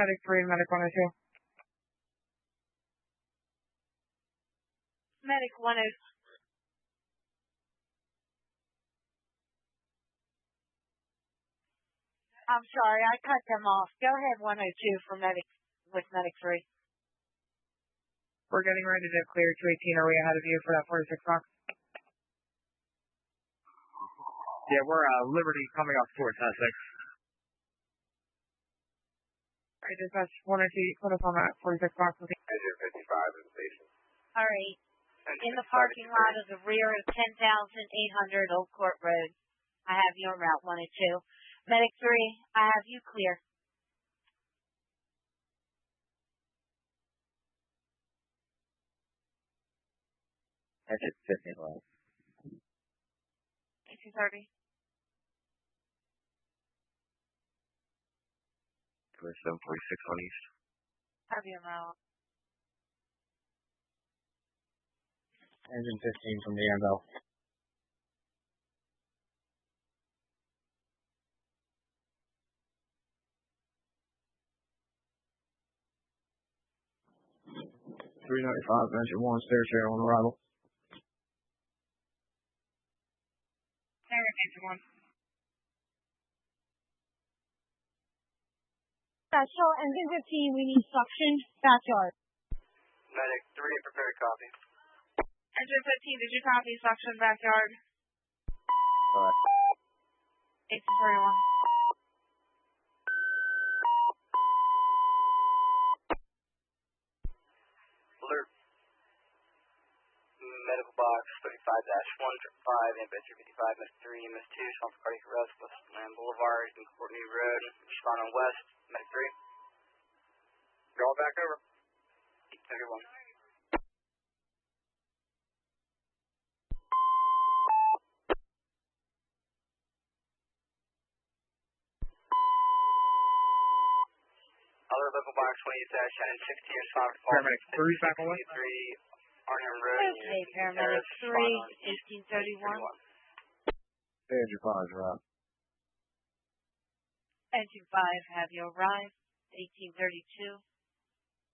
Medic 3 and Medic 102. Medic 102. I'm sorry, I cut them off. Go ahead, 102 for Medic with Medic 3. We're getting ready to clear 218. Are we ahead of you for that 46 box? Yeah, we're Liberty coming off towards 6. Alright, dispatch 102, put us on that 46 box. Engine 55 in the station. All right. In the parking lot of the rear of 10,800 Old Court Road. I have you on route 102. Medic 3, I have you clear. Engine 15 left. 1830. We're 746 on East. Have you on route. Engine 15 from the Anvil. Engine 1, stair chair on arrival. Engine 1. Special Engine 15, we need suction, backyard. Medic 3, prepare copy. Engine 15, did you copy suction backyard? Alright. 1831. Alert. Medical box 35-1, 5, ambulance 55, Miss 3, Miss 2, respond for cardiac arrest, Westland Boulevard, and Courtney Road, respond on West, Medic 3. Going back over. 831. Other local box 20-16, respond for Paramedic 3 back on West. 3, Arnhem Road. Okay, Paramedic 3, 1831. Engine 5 right. Engine 5, have you arrived? 1832.